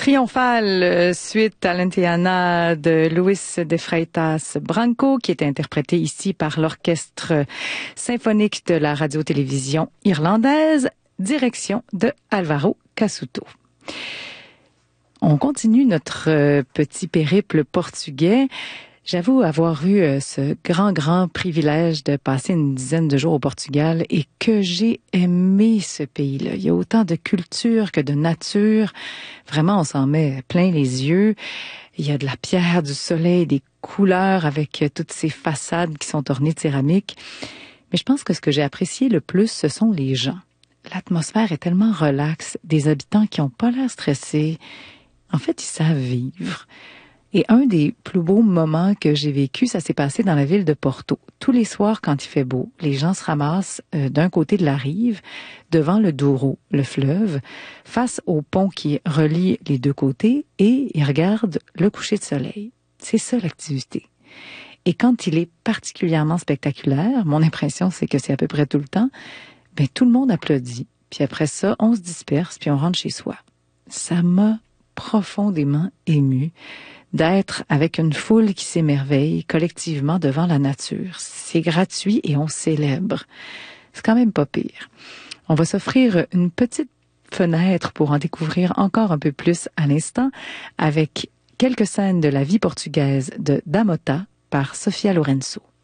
Triomphale suite à l'Intiana de Luis de Freitas Branco, qui est interprété ici par l'Orchestre symphonique de la radio-télévision irlandaise, direction de Alvaro Cassuto. On continue notre petit périple portugais. J'avoue avoir eu ce grand privilège de passer une dizaine de jours au Portugal et que j'ai aimé ce pays-là. Il y a autant de culture que de nature. Vraiment, on s'en met plein les yeux. Il y a de la pierre, du soleil, des couleurs avec toutes ces façades qui sont ornées de céramique. Mais je pense que ce que j'ai apprécié le plus, ce sont les gens. L'atmosphère est tellement relaxe, des habitants qui n'ont pas l'air stressés. En fait, ils savent vivre. Et un des plus beaux moments que j'ai vécu, ça s'est passé dans la ville de Porto. Tous les soirs, quand il fait beau, les gens se ramassent d'un côté de la rive, devant le Douro, le fleuve, face au pont qui relie les deux côtés, et ils regardent le coucher de soleil. C'est ça l'activité. Et quand il est particulièrement spectaculaire, mon impression c'est que c'est à peu près tout le temps, ben tout le monde applaudit. Puis après ça, on se disperse, puis on rentre chez soi. Ça m'a profondément émue d'être avec une foule qui s'émerveille collectivement devant la nature. C'est gratuit et on célèbre. C'est quand même pas pire. On va s'offrir une petite fenêtre pour en découvrir encore un peu plus à l'instant avec quelques scènes de la vie portugaise de Damota par Sofia Lourenço.